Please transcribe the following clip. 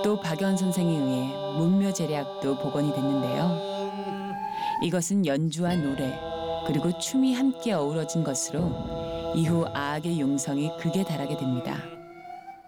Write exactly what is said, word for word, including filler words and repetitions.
또 박연 선생에 의해 문묘제략도 복원이 됐는데요. 이것은 연주와 노래 그리고 춤이 함께 어우러진 것으로 이후 아악의 융성이 극에 달하게 됩니다.